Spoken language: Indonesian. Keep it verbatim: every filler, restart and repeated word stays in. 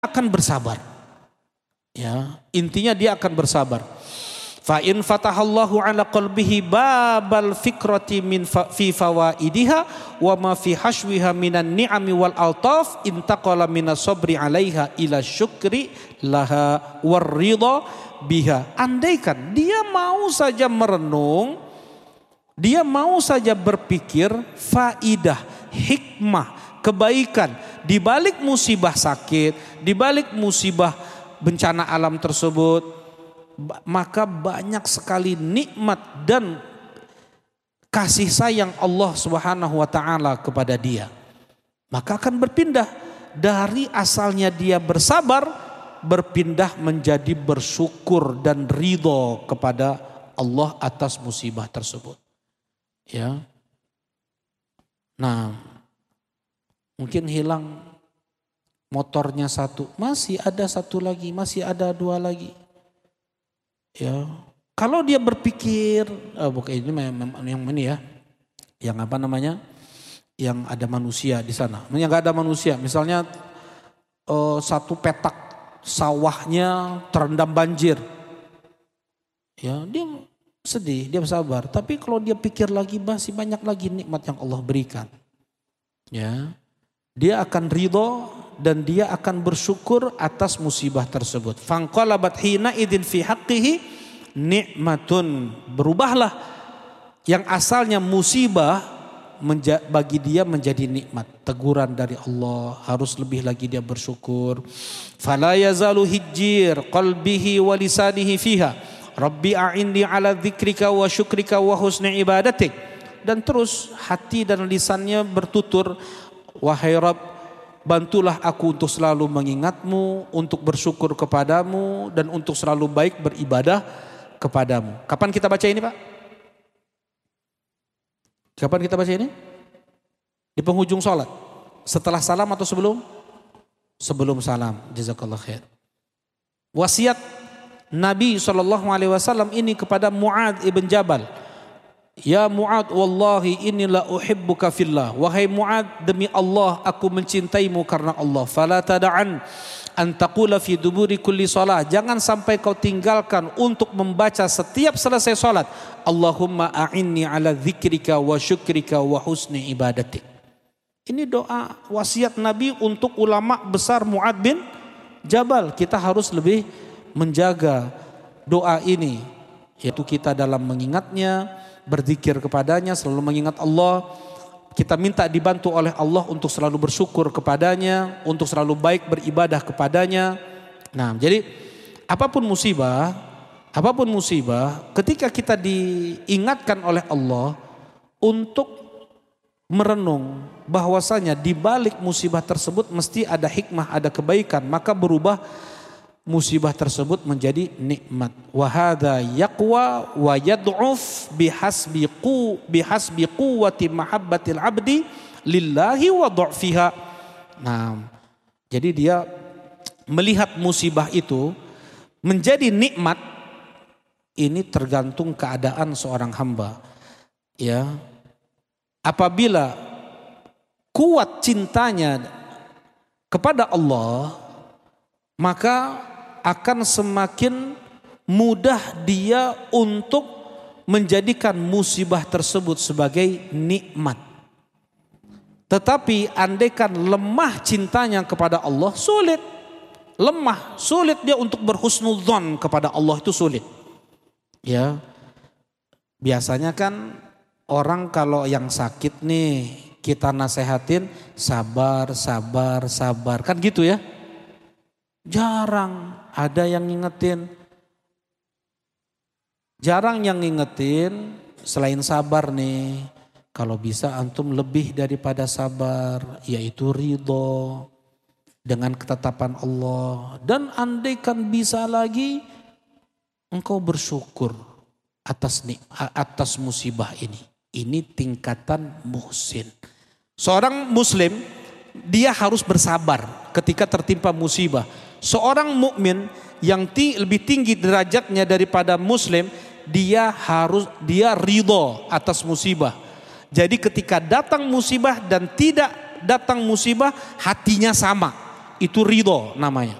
akan bersabar. Ya, intinya dia akan bersabar. Fa in fatahallahu ala qalbihi babal fikrati min fa, fi fawaidiha wa ma fi hashwiha minan ni'ami wal altaf intaqala minas sabri 'alaiha ila syukri laha war ridha biha. Andaikan dia mau saja merenung, dia mau saja berpikir faidah, hikmah, kebaikan di balik musibah sakit, di balik musibah bencana alam tersebut, maka banyak sekali nikmat dan kasih sayang Allah Subhanahu wa taala kepada dia. Maka akan berpindah dari asalnya dia bersabar, berpindah menjadi bersyukur dan ridho kepada Allah atas musibah tersebut. Ya. Nah, mungkin hilang motornya satu, masih ada satu lagi, masih ada dua lagi. Ya, kalau dia berpikir, oh, bukan ini yang ini ya, yang apa namanya, yang ada manusia di sana, yang nggak ada manusia, misalnya oh, satu petak sawahnya terendam banjir, ya dia sedih, dia bersabar. Tapi kalau dia pikir lagi, masih banyak lagi nikmat yang Allah berikan, ya, dia akan ridho dan dia akan bersyukur atas musibah tersebut. Fanqalabat hina idin fi haqqihi nikmatun. Berubahlah yang asalnya musibah bagi dia menjadi nikmat, teguran dari Allah, harus lebih lagi dia bersyukur. Fala yazalu hijjir qalbihi wa lisanihi fiha rabbi a'inni ala dzikrika wa syukrika wa husni ibadatik. Dan terus hati dan lisannya bertutur, wahai Rabb, bantulah aku untuk selalu mengingatmu, untuk bersyukur kepadamu, dan untuk selalu baik beribadah kepadamu. Kapan kita baca ini, Pak? Kapan kita baca ini? Di penghujung sholat. Setelah salam atau sebelum? Sebelum salam. Jazakallah khair. Wasiat Nabi shallallahu alaihi wasallam ini kepada Mu'adz ibn Jabal. Ya Mu'adz, wallahi inni la uhibbuka fillah. Wahai Mu'adz, demi Allah aku mencintaimu karena Allah. Fala tada'an an taqula fi duburi kulli salah. Jangan sampai kau tinggalkan untuk membaca setiap selesai salat, Allahumma a'inni ala dzikrika wa syukrika wa husni ibadatik. Ini doa wasiat Nabi untuk ulama besar Mu'adz bin Jabal. Kita harus lebih menjaga doa ini, yaitu kita dalam mengingatnya, berzikir kepadanya, selalu mengingat Allah. Kita minta dibantu oleh Allah untuk selalu bersyukur kepadanya, untuk selalu baik beribadah kepadanya. Nah, jadi apapun musibah, apapun musibah, ketika kita diingatkan oleh Allah untuk merenung bahwasanya di balik musibah tersebut mesti ada hikmah, ada kebaikan, maka berubah musibah tersebut menjadi nikmat. Wa hadza yaqwa wa yad'uf bihasbi qu bihasbi quwwati mahabbatil abdi lillahi wa dha'fiha. Nah, jadi dia melihat musibah itu menjadi nikmat ini tergantung keadaan seorang hamba. Ya. Apabila kuat cintanya kepada Allah, maka akan semakin mudah dia untuk menjadikan musibah tersebut sebagai nikmat. Tetapi andaikan lemah cintanya kepada Allah, sulit. Lemah, sulit dia untuk berhusnudzon kepada Allah, itu sulit. Ya. Biasanya kan orang kalau yang sakit nih kita nasehatin sabar, sabar, sabar. Kan gitu ya. Jarang ada yang ngingetin. Jarang yang ngingetin selain sabar nih. Kalau bisa antum lebih daripada sabar, yaitu ridho dengan ketetapan Allah. Dan andaikan bisa lagi, engkau bersyukur atas atas musibah ini. Ini tingkatan muhsin. Seorang muslim dia harus bersabar ketika tertimpa musibah. Seorang mukmin yang ti, lebih tinggi derajatnya daripada muslim, dia harus dia ridho atas musibah. Jadi ketika datang musibah dan tidak datang musibah, hatinya sama. itu ridho namanya.